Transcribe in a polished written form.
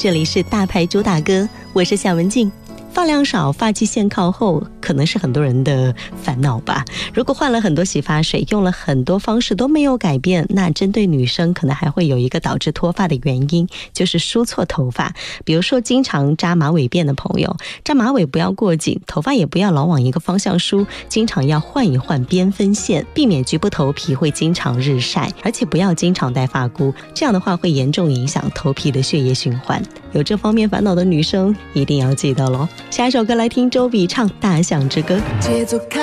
这里是大牌主打歌，我是夏文静。发量少，发际线靠后，可能是很多人的烦恼吧。如果换了很多洗发水，用了很多方式都没有改变，那针对女生可能还会有一个导致脱发的原因，就是梳错头发。比如说经常扎马尾辫的朋友，扎马尾不要过紧，头发也不要老往一个方向梳，经常要换一换边分线，避免局部头皮会经常日晒，而且不要经常戴发箍，这样的话会严重影响头皮的血液循环。有这方面烦恼的女生一定要记得咯。下一首歌来听周笔畅《大象之歌》。